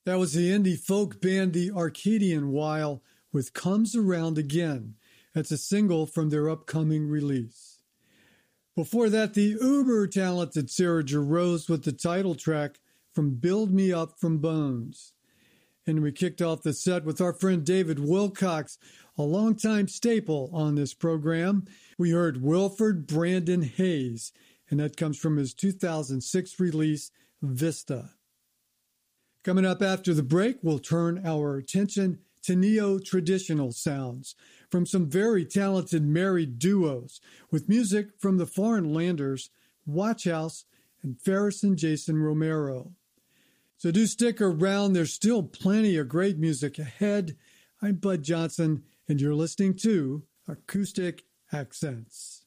That was the indie folk band The Arcadian While with Comes Around Again. That's a single from their upcoming release. Before that, the uber-talented Sarah Jarosz with the title track from Build Me Up from Bones. And we kicked off the set with our friend David Wilcox, a longtime staple on this program. We heard Wilford Brandon Hayes, and that comes from his 2006 release, Vista. Coming up after the break, we'll turn our attention to neo-traditional sounds from some very talented married duos with music from the Foreign Landers, Watch House, and Ferris and Jason Romero. So do stick around. There's still plenty of great music ahead. I'm Bud Johnson, and you're listening to Acoustic Accents.